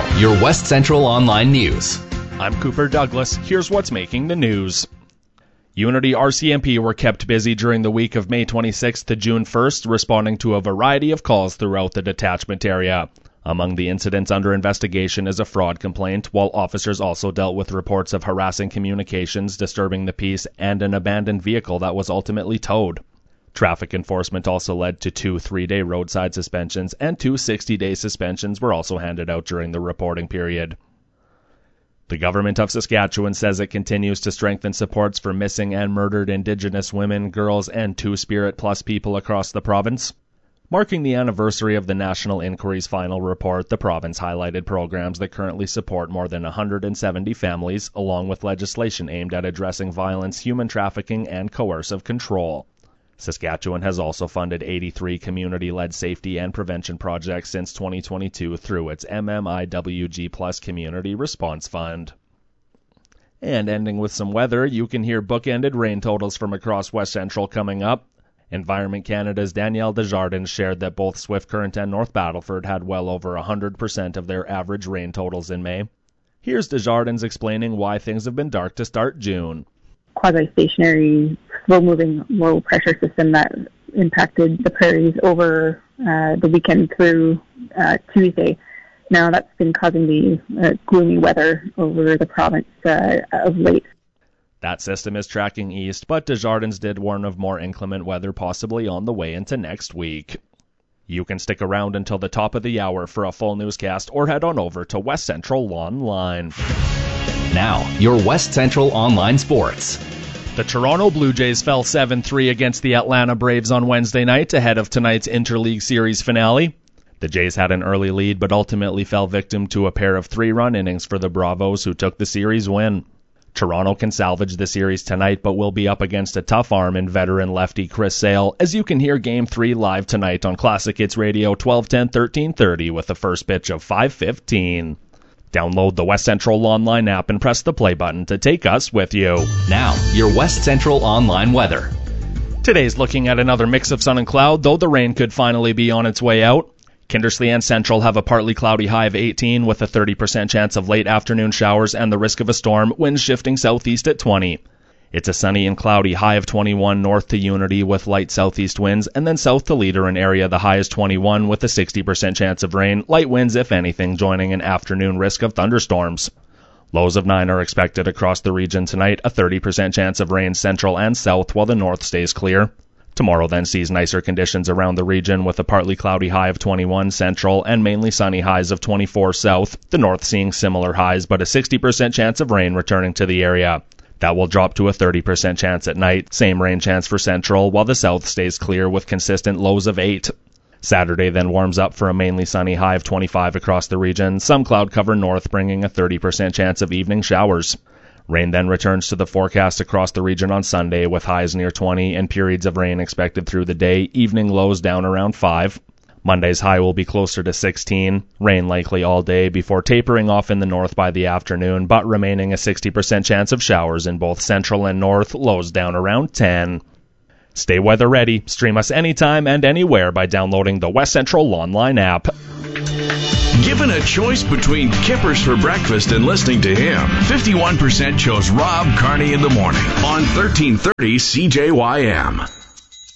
your West Central Online News. I'm Cooper Douglas. Here's what's making the news. Unity RCMP were kept busy during the week of May 26th to June 1st, responding to a variety of calls throughout the detachment area. Among the incidents under investigation is a fraud complaint, while officers also dealt with reports of harassing communications, disturbing the peace, and an abandoned vehicle that was ultimately towed. Traffic enforcement also led to 2 3-day roadside suspensions, and 2 60-day suspensions were also handed out during the reporting period. The government of Saskatchewan says it continues to strengthen supports for missing and murdered Indigenous women, girls, and Two-Spirit Plus people across the province. Marking the anniversary of the National Inquiry's final report, the province highlighted programs that currently support more than 170 families, along with legislation aimed at addressing violence, human trafficking, and coercive control. Saskatchewan has also funded 83 community-led safety and prevention projects since 2022 through its MMIWG Plus Community Response Fund. And ending with some weather, you can hear bookended rain totals from across West Central coming up. Environment Canada's Danielle Desjardins shared that both Swift Current and North Battleford had well over 100% of their average rain totals in May. Here's Desjardins explaining why things have been dark to start June. Quasi-stationary, slow-moving, low-pressure system that impacted the prairies over the weekend through Tuesday. Now that's been causing the gloomy weather over the province of late. That system is tracking east, but Desjardins did warn of more inclement weather possibly on the way into next week. You can stick around until the top of the hour for a full newscast or head on over to West Central Online. Now, your West Central Online Sports. The Toronto Blue Jays fell 7-3 against the Atlanta Braves on Wednesday night ahead of tonight's Interleague Series finale. The Jays had an early lead but ultimately fell victim to a pair of 3-run innings for the Bravos, who took the series win. Toronto can salvage the series tonight but will be up against a tough arm in veteran lefty Chris Sale, as you can hear Game 3 live tonight on Classic Hits Radio 1210-1330 with the first pitch of 5:15. Download the West Central Online app and press the play button to take us with you. Now, your West Central Online weather. Today's looking at another mix of sun and cloud, though the rain could finally be on its way out. Kindersley and Central have a partly cloudy high of 18 with a 30% chance of late afternoon showers and the risk of a storm, winds shifting southeast at 20. It's a sunny and cloudy high of 21 north to Unity with light southeast winds, and then south to Leader an area the high is 21 with a 60% chance of rain, light winds if anything, joining an afternoon risk of thunderstorms. Lows of 9 are expected across the region tonight, a 30% chance of rain central and south while the north stays clear. Tomorrow then sees nicer conditions around the region with a partly cloudy high of 21 central and mainly sunny highs of 24 south, the north seeing similar highs but a 60% chance of rain returning to the area. That will drop to a 30% chance at night, same rain chance for central, while the south stays clear with consistent lows of 8. Saturday then warms up for a mainly sunny high of 25 across the region, some cloud cover north bringing a 30% chance of evening showers. Rain then returns to the forecast across the region on Sunday with highs near 20 and periods of rain expected through the day, evening lows down around 5. Monday's high will be closer to 16, rain likely all day before tapering off in the north by the afternoon, but remaining a 60% chance of showers in both central and north, lows down around 10. Stay weather ready. Stream us anytime and anywhere by downloading the West Central Online app. Given a choice between Kippers for breakfast and listening to him, 51% chose Rob Carney in the morning on 1330 CJYM.